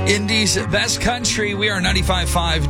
Indy's best country. We are 95.5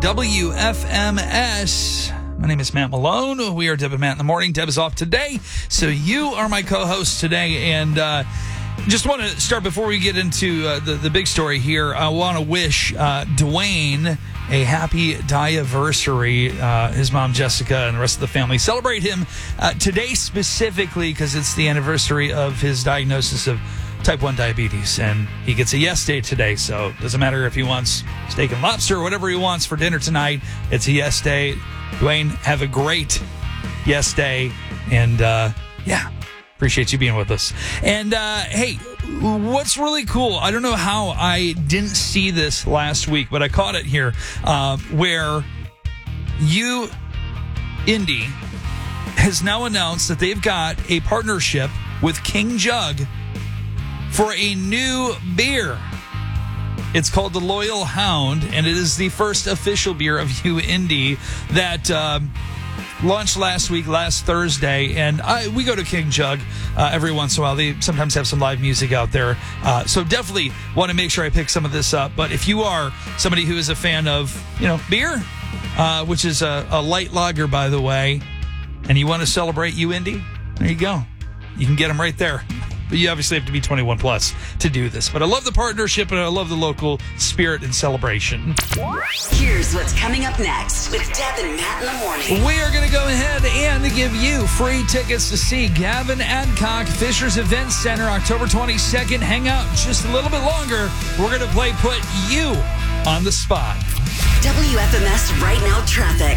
WFMS. My name is Matt Malone. We are Deb and Matt in the morning. Deb is off today, so you are my co-host today. And just want to start before we get into the big story here. I want to wish Dwayne a happy die-versary. His mom, Jessica, and the rest of the family celebrate him today specifically because it's the anniversary of his diagnosis of type 1 diabetes, and he gets a yes day today, so it doesn't matter if he wants steak and lobster or whatever he wants for dinner tonight. It's a yes day. Dwayne, have a great yes day, and appreciate you being with us. And hey, what's really cool, I don't know how I didn't see this last week, but I caught it here, where Indy has now announced that they've got a partnership with King Jug for a new beer. It's called the Loyal Hound, and it is the first official beer of Indy that launched last Thursday. And we go to King Jug every once in a while. They sometimes have some live music out there. So definitely want to make sure I pick some of this up. But if you are somebody who is a fan of, beer, which is a light lager, by the way, and you want to celebrate Indy, there you go. You can get them right there. But you obviously have to be 21 plus to do this. But I love the partnership, and I love the local spirit and celebration. Here's what's coming up next with Deb and Matt in the morning. We are going to go ahead and give you free tickets to see Gavin Adcock, Fishers Event Center, October 22nd. Hang out just a little bit longer. We're going to put you on the spot. WFMS Right Now Traffic.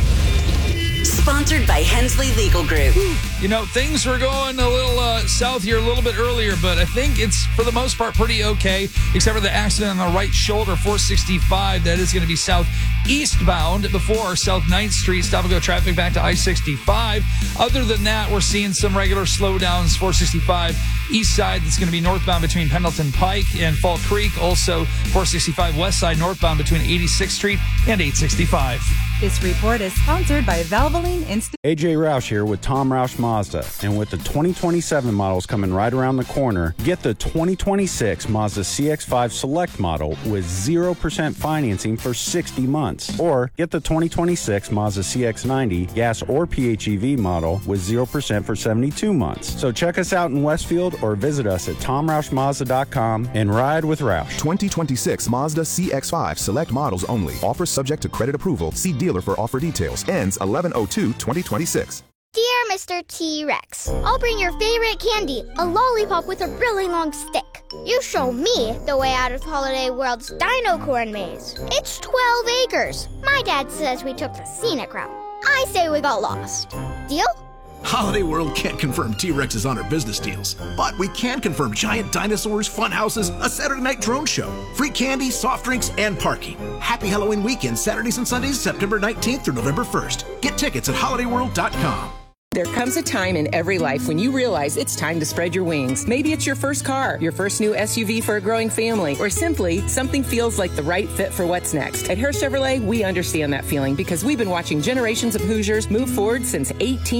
Sponsored by Hensley Legal Group. Things were going a little south here a little bit earlier, but I think it's, for the most part, pretty okay, except for the accident on the right shoulder, 465. That is going to be southeastbound before South 9th Street. Stop-and-go traffic back to I-65. Other than that, we're seeing some regular slowdowns, 465 east side. That's going to be northbound between Pendleton Pike and Fall Creek. Also, 465 west side northbound between 86th Street and 865. This report is sponsored by Valvoline Institute. AJ Roush here with Tom Roush Mazda. And with the 2027 models coming right around the corner, get the 2026 Mazda CX-5 Select model with 0% financing for 60 months. Or get the 2026 Mazda CX-90 gas or PHEV model with 0% for 72 months. So check us out in Westfield or visit us at TomRoushMazda.com and ride with Roush. 2026 Mazda CX-5 Select models only. Offers subject to credit approval. See dealer for offer details. Ends 11/02/2026. Dear Mr. T-Rex, I'll bring your favorite candy, a lollipop with a really long stick. You show me the way out of Holiday World's Dino Corn Maze. It's 12 acres. My dad says we took the scenic route. I say we got lost. Deal? Holiday World can't confirm T-Rex's on our business deals, but we can confirm giant dinosaurs, fun houses, a Saturday night drone show, free candy, soft drinks, and parking. Happy Halloween weekend, Saturdays and Sundays, September 19th through November 1st. Get tickets at holidayworld.com. There comes a time in every life when you realize it's time to spread your wings. Maybe it's your first car, your first new SUV for a growing family, or simply something feels like the right fit for what's next. At Hare Chevrolet, we understand that feeling because we've been watching generations of Hoosiers move forward since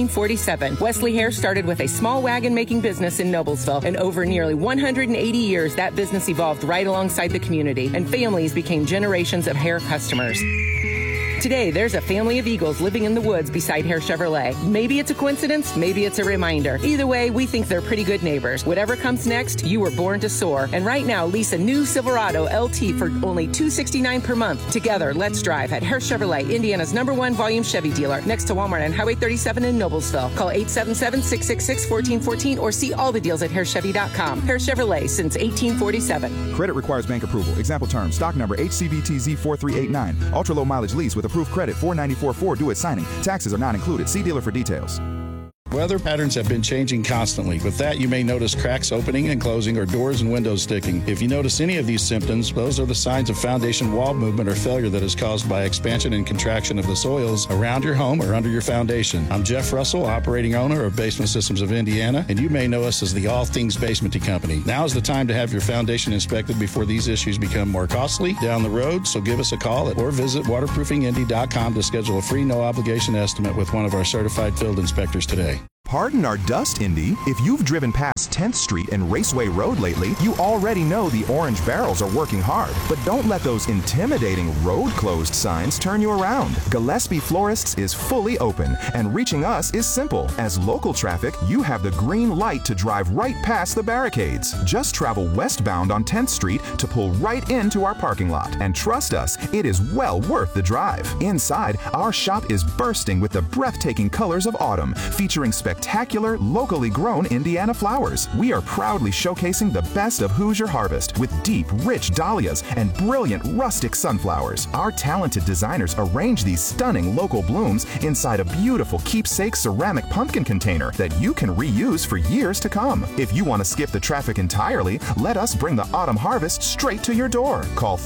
1847. Wesley Hare started with a small wagon-making business in Noblesville, and over nearly 180 years, that business evolved right alongside the community, and families became generations of Hare customers. Today, there's a family of Eagles living in the woods beside Hare Chevrolet. Maybe it's a coincidence, maybe it's a reminder. Either way, we think they're pretty good neighbors. Whatever comes next, you were born to soar. And right now, lease a new Silverado LT for only $269 per month. Together, let's drive at Hare Chevrolet, Indiana's #1 volume Chevy dealer, next to Walmart on Highway 37 in Noblesville. Call 877-666-1414 or see all the deals at HareChevy.com. Hare Chevrolet since 1847. Credit requires bank approval. Example terms. Stock number HCVTZ4389. Ultra low mileage lease with approved credit. $494.4 due at signing. Taxes are not included. See dealer for details. Weather patterns have been changing constantly. With that, you may notice cracks opening and closing or doors and windows sticking. If you notice any of these symptoms, those are the signs of foundation wall movement or failure that is caused by expansion and contraction of the soils around your home or under your foundation. I'm Jeff Russell, operating owner of Basement Systems of Indiana, and you may know us as the All Things Basementy Company. Now is the time to have your foundation inspected before these issues become more costly down the road, so give us a call or visit waterproofingindy.com to schedule a free no-obligation estimate with one of our certified field inspectors today. Pardon our dust, Indy. If you've driven past 10th Street and Raceway Road lately, you already know the orange barrels are working hard. But don't let those intimidating road closed signs turn you around. Gillespie Florists is fully open, and reaching us is simple. As local traffic, you have the green light to drive right past the barricades. Just travel westbound on 10th Street to pull right into our parking lot. And trust us, it is well worth the drive. Inside, our shop is bursting with the breathtaking colors of autumn, featuring spectacular, locally grown Indiana flowers. We are proudly showcasing the best of Hoosier Harvest with deep, rich dahlias and brilliant rustic sunflowers. Our talented designers arrange these stunning local blooms inside a beautiful keepsake ceramic pumpkin container that you can reuse for years to come. If you want to skip the traffic entirely, let us bring the autumn harvest straight to your door. Call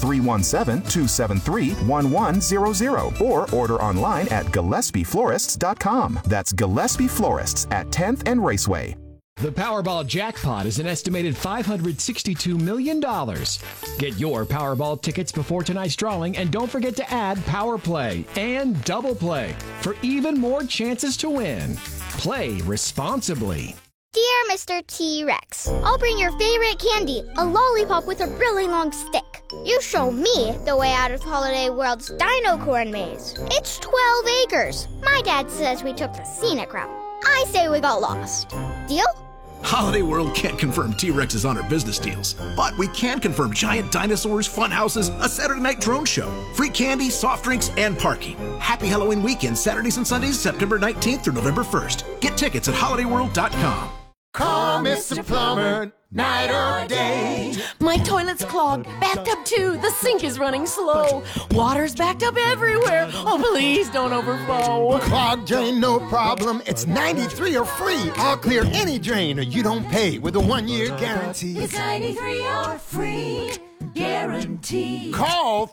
317-273-1100 or order online at GillespieFlorists.com. That's Gillespie Florists at 10th and Raceway. The Powerball jackpot is an estimated $562 million. Get your Powerball tickets before tonight's drawing, and don't forget to add Power Play and Double Play for even more chances to win. Play responsibly. Dear Mr. T-Rex, I'll bring your favorite candy, a lollipop with a really long stick. You show me the way out of Holiday World's Dino Corn Maze. It's 12 acres. My dad says we took the scenic route. I say we got lost. Deal? Holiday World can't confirm T-Rex is on our business deals, but we can confirm giant dinosaurs, fun houses, a Saturday night drone show, free candy, soft drinks, and parking. Happy Halloween weekend, Saturdays and Sundays, September 19th through November 1st. Get tickets at holidayworld.com. Call Mr. Plumber, night or day. My toilet's clogged, backed up too, the sink is running slow. Water's backed up everywhere, oh please don't overflow. Clogged drain, no problem, it's 93 or free. I'll clear any drain or you don't pay with a 1-year guarantee. It's 93 or free, guarantee. Call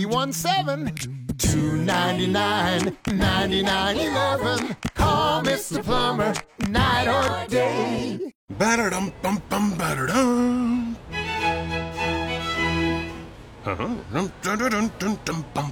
317-299-9911. Call Mr. Plumber, night or day. Ba-da-dum, bum, bum, ba-da-dum. Dum, dum, dum, dum, dum, bum.